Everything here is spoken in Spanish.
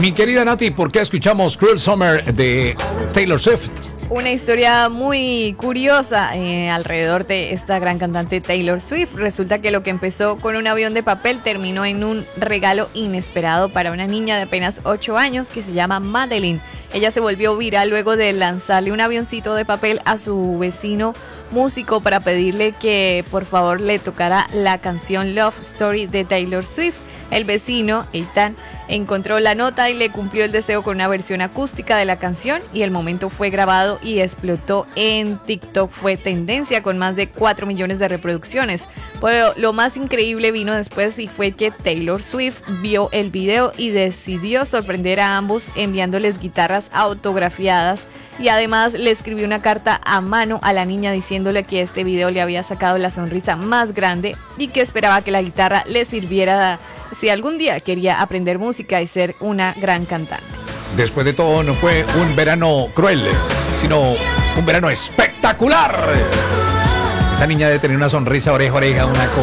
Mi querida Nati, ¿por qué escuchamos Cruel Summer de Taylor Swift? Una historia muy curiosa alrededor de esta gran cantante Taylor Swift. Resulta que lo que empezó con un avión de papel terminó en un regalo inesperado para una niña de apenas 8 años que se llama Madeline. Ella se volvió viral luego de lanzarle un avioncito de papel a su vecino músico para pedirle que por favor le tocara la canción Love Story de Taylor Swift. El vecino, Ethan, encontró la nota y le cumplió el deseo con una versión acústica de la canción, y el momento fue grabado y explotó en TikTok. Fue tendencia con más de 4 millones de reproducciones. Pero lo más increíble vino después, y fue que Taylor Swift vio el video y decidió sorprender a ambos enviándoles guitarras autografiadas, y además le escribió una carta a mano a la niña diciéndole que este video le había sacado la sonrisa más grande y que esperaba que la guitarra le sirviera si algún día quería aprender música y ser una gran cantante. Después de todo, no fue un verano cruel, sino un verano espectacular. Esa niña debe tener una sonrisa oreja a oreja, una cosa.